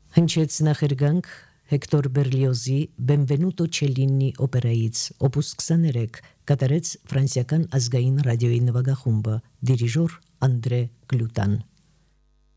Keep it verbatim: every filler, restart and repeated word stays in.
Հնչեց նախերգանք Հեկտոր Բերլիոզի Benvenuto Cellini օպերայից օպուս twenty-three կատարեց ֆրանսիական ազգային ռադիոյի նվագախումբը դիրիժոր Անդրե Գլուտան